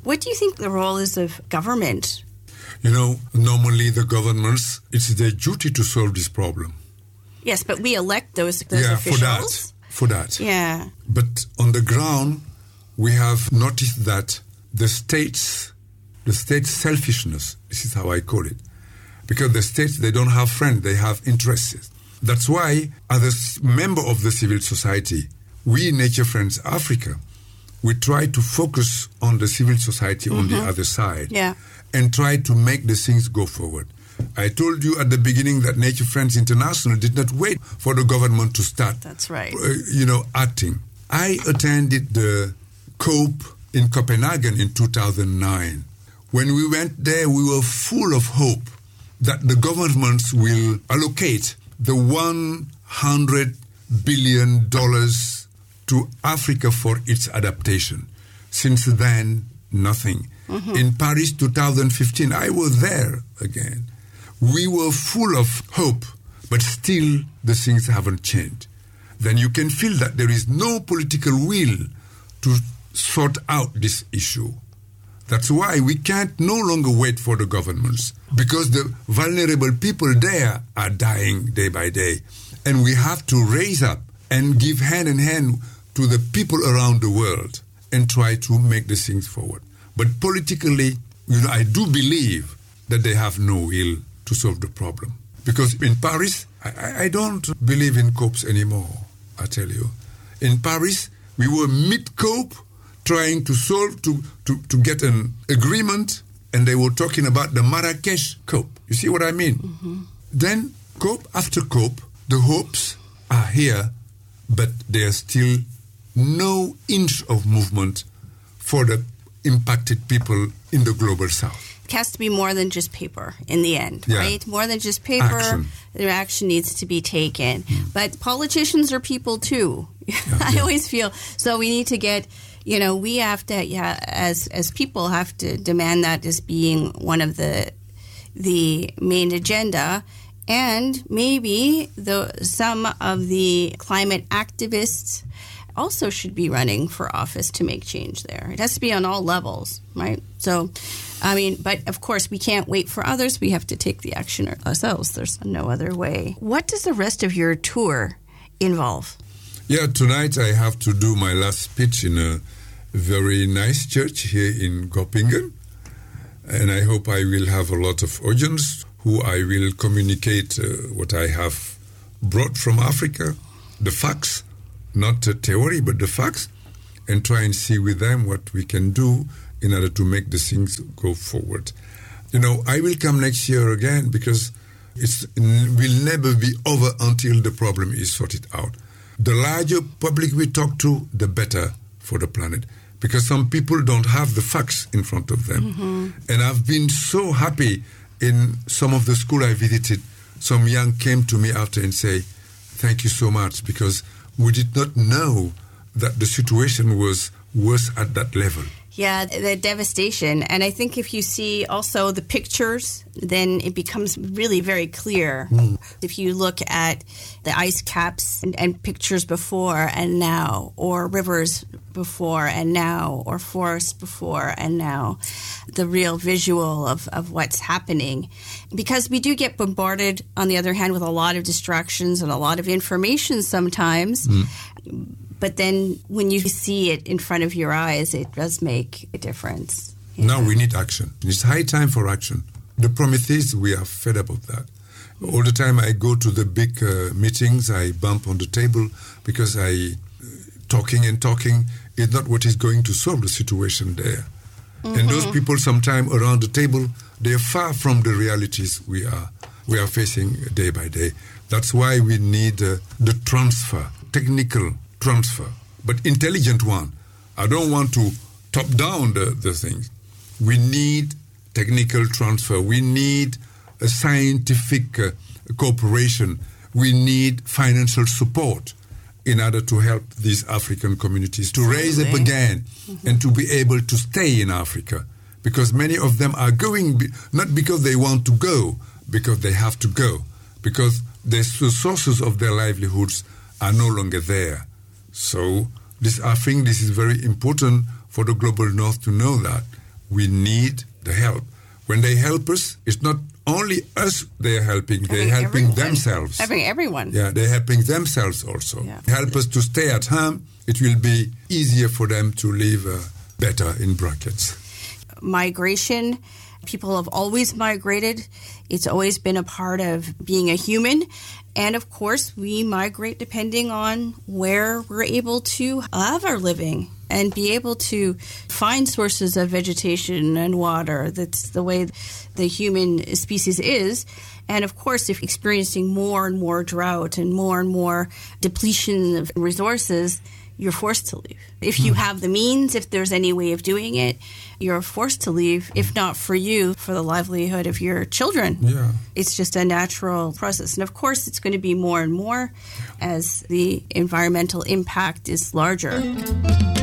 What do you think the role is of government? Normally the governments, it's their duty to solve this problem. Yes, but we elect those officials. For that. Yeah. But on the ground, we have noticed that the state's selfishness, this is how I call it, because the states, they don't have friends, they have interests. That's why, as a member of the civil society, we, Nature Friends Africa, we try to focus on the civil society on the other side and try to make the things go forward. I told you at the beginning that Nature Friends International did not wait for the government to start That's right. Acting. I attended the COP in Copenhagen in 2009. When we went there, we were full of hope that the governments will allocate the $100 billion to Africa for its adaptation. Since then, nothing. In Paris 2015, I was there again. We were full of hope, but still the things haven't changed. Then you can feel that there is no political will to sort out this issue. That's why we can't no longer wait for the governments, because the vulnerable people there are dying day by day. And we have to raise up and give hand in hand to the people around the world and try to make the things forward. But politically, I do believe that they have no will to solve the problem. Because in Paris, I don't believe in COPs anymore, I tell you. In Paris, we were mid-COP trying to solve, to get an agreement, and they were talking about the Marrakesh COP. You see what I mean? Then, COP after COP, the hopes are here, but there's still no inch of movement for the impacted people in the global south. It has to be more than just paper in the end, right? More than just paper. Action. The action needs to be taken. But politicians are people too. I always feel. So we need to get, we have to, as people have to demand that as being one of the main agenda. And maybe some of the climate activists also should be running for office to make change there. It has to be on all levels, right? So, but of course, we can't wait for others. We have to take the action ourselves. There's no other way. What does the rest of your tour involve? Yeah, tonight I have to do my last speech in a very nice church here in Göppingen. And I hope I will have a lot of audience who I will communicate what I have brought from Africa, the facts, not the theory, but the facts, and try and see with them what we can do in order to make the things go forward. I will come next year again because it will never be over until the problem is sorted out. The larger public we talk to, the better for the planet, because some people don't have the facts in front of them. And I've been so happy in some of the school I visited. Some young came to me after and say, thank you so much, because we did not know that the situation was worse at that level. Yeah, the devastation. And I think if you see also the pictures, then it becomes really very clear. If you look at the ice caps and pictures before and now, or rivers before and now, or forests before and now, the real visual of what's happening. Because we do get bombarded, on the other hand, with a lot of distractions and a lot of information sometimes. But then when you see it in front of your eyes, it does make a difference. Now we need action. It's high time for action. The Prometheus, we are fed up of that. All the time I go to the big meetings, I bump on the table because talking is not what is going to solve the situation there. And those people sometimes around the table, they are far from the realities we are facing day by day. That's why we need the transfer, technical transfer, but intelligent one. I don't want to top down the things. We need technical transfer. We need a scientific cooperation. We need financial support in order to help these African communities to raise up again and to be able to stay in Africa. Because many of them are going, not because they want to go, because they have to go. Because the sources of their livelihoods are no longer there. So I think this is very important for the Global North to know that we need the help. When they help us, it's not only us they're helping, they're helping themselves. Helping everyone. Yeah, they're helping themselves also. Yeah. Help us to stay at home. It will be easier for them to live better, in brackets. Migration, people have always migrated. It's always been a part of being a human. And of course, we migrate depending on where we're able to have our living and be able to find sources of vegetation and water. That's the way the human species is. And of course, if experiencing more and more drought and more depletion of resources, you're forced to leave. If you have the means, if there's any way of doing it, you're forced to leave, if not for you, for the livelihood of your children. Yeah. It's just a natural process. And of course, it's going to be more and more as the environmental impact is larger.